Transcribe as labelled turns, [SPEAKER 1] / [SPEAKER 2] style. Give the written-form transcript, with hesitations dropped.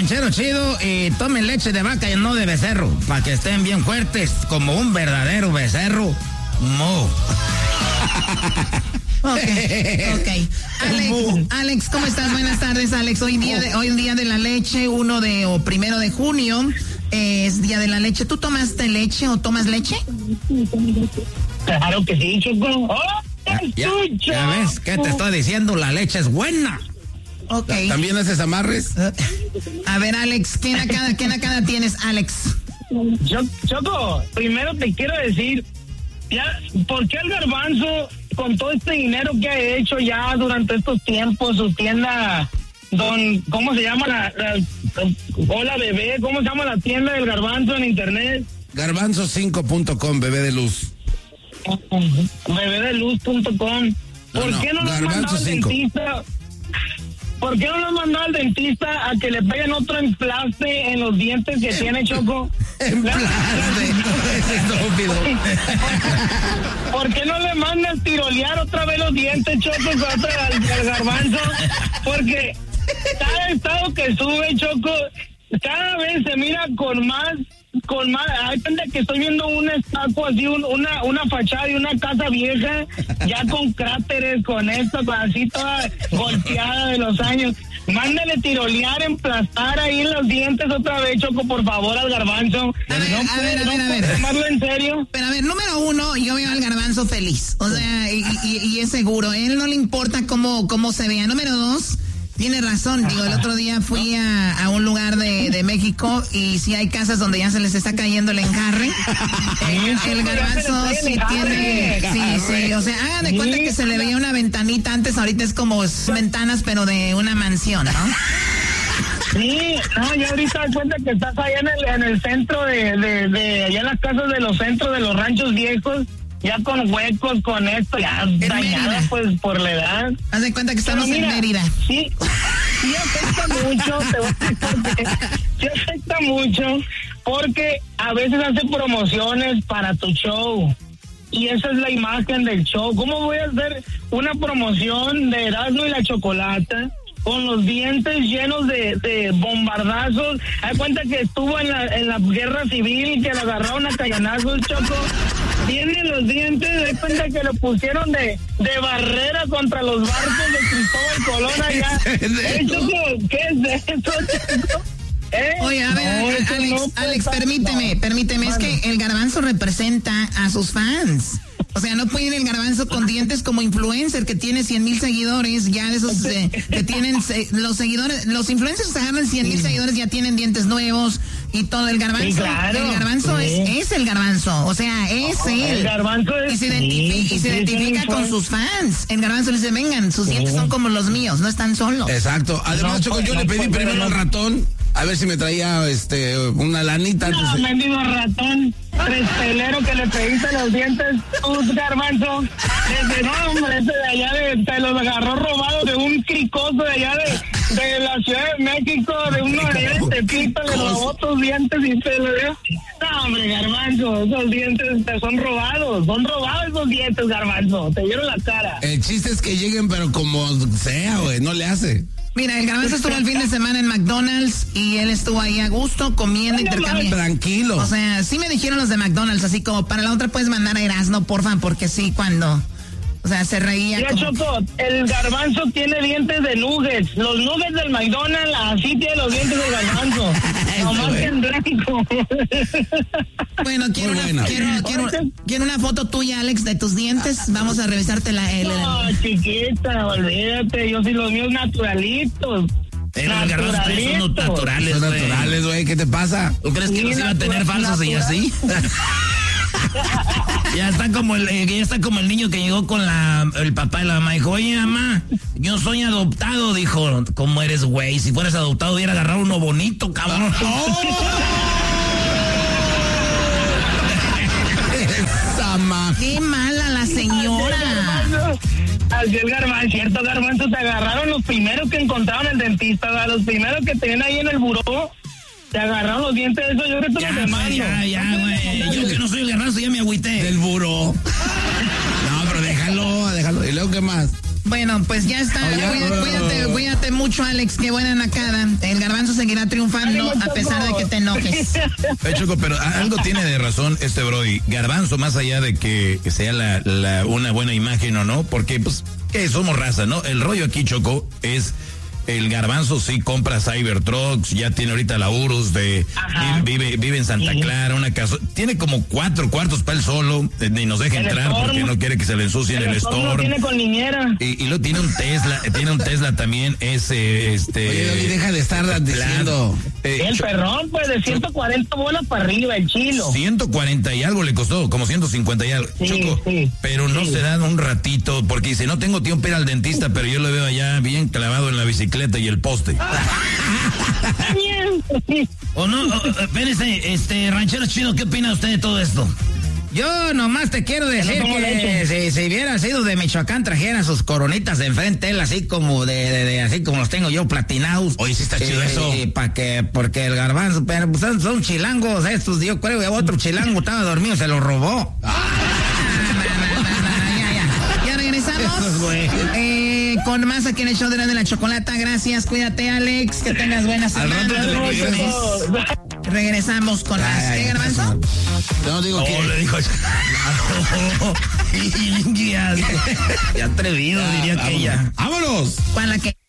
[SPEAKER 1] ranchero chido y tomen leche de vaca y no de becerro, para que estén bien fuertes como un verdadero becerro. Mo.
[SPEAKER 2] Ok. Alex, ¿cómo estás? Buenas tardes, Alex. Hoy día de la leche, 1 de junio, es día de la leche. ¿Tú tomaste leche o tomas leche?
[SPEAKER 3] Claro que sí, Choco.
[SPEAKER 1] Ya ves, ¿qué te estoy diciendo? La leche es buena.
[SPEAKER 2] Ok.
[SPEAKER 1] ¿También haces amarres?
[SPEAKER 2] A ver, Alex, ¿qué nacada tienes, Alex?
[SPEAKER 3] Choco, primero te quiero decir, ¿por qué el Garbanzo, con todo este dinero que ha hecho ya durante estos tiempos, su tienda, ¿cómo se llama hola bebé, ¿cómo se llama la tienda del Garbanzo en internet?
[SPEAKER 1] Garbanzo5.com, bebé de luz.
[SPEAKER 3] Bebedeluz.com. ¿Por qué no lo has mandado al dentista? ¿Por qué no lo has mandado al dentista a que le peguen otro emplaste en los dientes que tiene, Choco?
[SPEAKER 1] Emplaste. Estúpido.
[SPEAKER 3] ¿Por qué no le mandas tirolear otra vez los dientes, Choco, al Garbanzo? Porque cada estado que sube, Choco, cada vez se mira con más, hay gente que estoy viendo una estatua así, una fachada de una casa vieja, ya con cráteres, con esto, así toda golpeada de los años. Mándale tirolear, emplastar ahí los dientes otra vez, Choco, por favor, al Garbanzo.
[SPEAKER 2] A ver.
[SPEAKER 3] Tomarlo en serio.
[SPEAKER 2] Pero a ver, número 1, yo veo al Garbanzo feliz. O sea, y es seguro. A él no le importa cómo se vea. Número 2, tiene razón. Digo, el otro día fui a un lugar de México y sí hay casas donde ya se les está cayendo el enjarre. El Garbanzo sí tiene... Sí. O sea, hagan de cuenta que se le veía una ventanita antes, ahorita es como ventanas, pero de una mansión, ¿no?
[SPEAKER 3] Sí, ya ahorita das cuenta que estás allá en el centro de allá en las casas de los centros de los ranchos viejos, ya con huecos, con esto, ya dañada pues por la edad.
[SPEAKER 2] Haz de cuenta que estamos en Mérida.
[SPEAKER 3] Sí afecta mucho, te voy a decir por qué. Sí afecta mucho porque a veces hace promociones para tu show. Y esa es la imagen del show. ¿Cómo voy a hacer una promoción de Erasmo y la Chocolata con los dientes llenos de bombardazos? Hay cuenta que estuvo en la guerra civil, que lo agarraron a cañonazos, Choco. Tiene los dientes, hay cuenta que lo pusieron de barrera contra los barcos de Cristóbal Colón allá. Choco, ¿qué es eso, Choco?
[SPEAKER 2] Oye, a ver, Alex, permíteme, es que el Garbanzo representa a sus fans. O sea, no puede ir el Garbanzo con dientes como influencer que tiene 100,000 seguidores, ya de esos que tienen los seguidores, los influencers agarran 100,000 seguidores, ya tienen dientes nuevos y todo. El Garbanzo, sí, claro, el Garbanzo es el Garbanzo, o sea, es él.
[SPEAKER 3] El Garbanzo es,
[SPEAKER 2] y se identifica con sus fans. El Garbanzo le dice, vengan, sus dientes son como los míos, no están solos.
[SPEAKER 1] Exacto. Además, Choco, yo le pedí primero al ratón a ver si me traía una lanita.
[SPEAKER 3] No, mendigo ratón, pelero que le pediste los dientes, tú, Garbanzo. No, hombre, ese de allá te los agarró robado de un cricoso de allá de la Ciudad de México, de uno de allá de Tepito, le robó tus dientes y te lo dio. No, hombre, Garbanzo, esos dientes te son robados esos dientes, Garbanzo, te dieron la cara.
[SPEAKER 1] El chiste es que lleguen, pero como sea, güey, no le hace.
[SPEAKER 2] Mira, el Garbanzo estuvo el fin de semana en McDonald's y él estuvo ahí a gusto, comiendo, intercambiando.
[SPEAKER 1] Tranquilo.
[SPEAKER 2] O sea, sí me dijeron los de McDonald's, así como para la otra puedes mandar a Erasmo, porfa, porque sí, cuando... O sea, se reía.
[SPEAKER 3] Mira, como... Choco, el Garbanzo tiene dientes de nuggets. Los nuggets del McDonald's, así tiene los dientes del Garbanzo. Nomás que en blanco.
[SPEAKER 2] Bueno, quiero una foto tuya, Alex, de tus dientes. Vamos a revisarte
[SPEAKER 3] No, chiquita, olvídate. Yo sí los míos naturalitos.
[SPEAKER 1] Los Garbanzos son naturales, güey. ¿Qué te pasa? ¿Tú crees que los iba a tener falsos y así? Ya está como el niño que llegó con el papá y la mamá. Dijo, oye, mamá, yo soy adoptado. Dijo, ¿cómo eres, güey? Si fueras adoptado, hubiera agarrado uno bonito, cabrón.
[SPEAKER 2] ¡Qué mala la señora!
[SPEAKER 3] Así el Garbanzo, cierto, Garbanzo, te agarraron los primeros que encontraron el dentista, los primeros que tenían ahí en el buró. Te agarraron los dientes de eso, yo creo que te demando.
[SPEAKER 1] Ya, güey. Yo que no soy el Garbanzo, ya me agüité. Del buró. No, pero déjalo. ¿Y luego qué más?
[SPEAKER 2] Bueno, pues ya está. Cuídate mucho, Alex. Qué buena nacada. El Garbanzo seguirá triunfando a pesar de que te enojes.
[SPEAKER 1] Choco, pero algo tiene de razón este Brody. Garbanzo, más allá de que sea una buena imagen o no, porque pues que somos raza, ¿no? El rollo aquí, Choco, es... El Garbanzo sí compra Cybertrucks, ya tiene ahorita la Urus vive en Santa Clara, una casa, tiene como 4 cuartos para él solo, ni nos deja entrar porque no quiere que se le ensucie en el Storm.
[SPEAKER 3] Lo tiene con niñera.
[SPEAKER 1] Y lo tiene un Tesla también, ese
[SPEAKER 4] Oye, deja de estar diciendo.
[SPEAKER 3] El perrón, pues, de 140 bolas para arriba, el chilo.
[SPEAKER 1] 140 y algo le costó, como 150 y algo.
[SPEAKER 3] Sí,
[SPEAKER 1] Choco,
[SPEAKER 3] sí,
[SPEAKER 1] pero no se dan un ratito, porque dice, no tengo tiempo para ir al dentista, pero yo lo veo allá bien clavado en la bicicleta y el poste.
[SPEAKER 2] O no, espérense, ranchero chino, ¿qué opina usted de todo esto? Yo nomás te quiero decir que si hubiera sido de Michoacán, trajera sus coronitas de enfrente, él así como así como los tengo yo, platinados.
[SPEAKER 1] Oye, sí está chido eso.
[SPEAKER 2] Porque el Garbanzo, pero pues, son chilangos estos, yo creo que otro chilango estaba dormido, se lo robó. Ya regresamos. Con más aquí en el show de la Chocolata. Gracias, cuídate, Alex, que tengas buenas semanas. Regresamos con más. ¿Qué, Garbanzo?
[SPEAKER 4] No digo que...
[SPEAKER 1] le dijo...
[SPEAKER 2] Ya atrevido, diría que ella.
[SPEAKER 4] ¡Vámonos!
[SPEAKER 2] ¿Cuál la que?